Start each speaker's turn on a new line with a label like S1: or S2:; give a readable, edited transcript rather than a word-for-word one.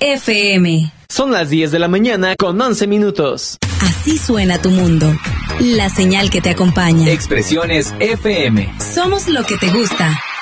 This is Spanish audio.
S1: FM.
S2: Son las 10 de la mañana con 11 minutos.
S1: Así suena tu mundo. La señal que te acompaña.
S3: Expresiones FM.
S1: Somos lo que te gusta.